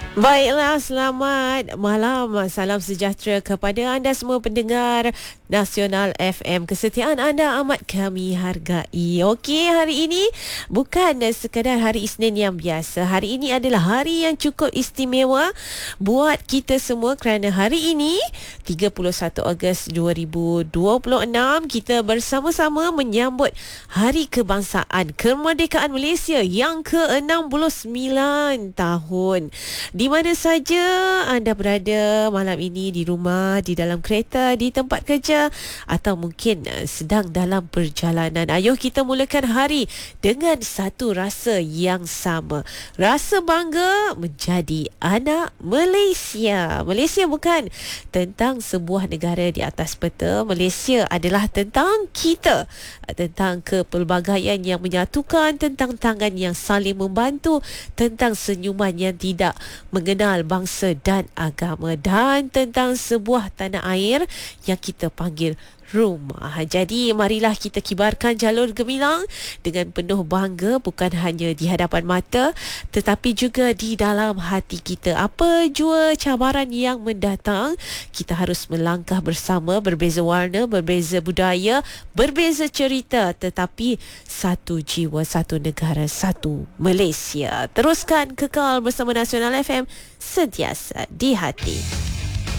Baiklah, selamat malam. Salam sejahtera kepada anda semua pendengar Nasional FM. Kesetiaan anda amat kami hargai. Okey, hari ini bukan sekadar hari Isnin yang biasa. Hari ini adalah hari yang cukup istimewa buat kita semua kerana hari ini 31 Ogos 2026 kita bersama-sama menyambut Hari Kebangsaan Kemerdekaan Malaysia yang ke-69 tahun. Di mana saja anda berada malam ini, di rumah, di dalam kereta, di tempat kerja atau mungkin sedang dalam perjalanan. Ayuh kita mulakan hari dengan satu rasa yang sama. Rasa bangga menjadi anak Malaysia. Malaysia bukan tentang sebuah negara di atas peta. Malaysia adalah tentang kita. Tentang kepelbagaian yang menyatukan, tentang tangan yang saling membantu, tentang senyuman yang tidak mengenal bangsa dan agama, dan tentang sebuah tanah air yang kita panggil rumah. Jadi marilah kita kibarkan jalur gemilang dengan penuh bangga, bukan hanya di hadapan mata tetapi juga di dalam hati kita. Apa jua cabaran yang mendatang, kita harus melangkah bersama, berbeza warna, berbeza budaya, berbeza cerita, tetapi satu jiwa, satu negara, satu Malaysia. Teruskan kekal bersama Nasional FM, sentiasa di hati.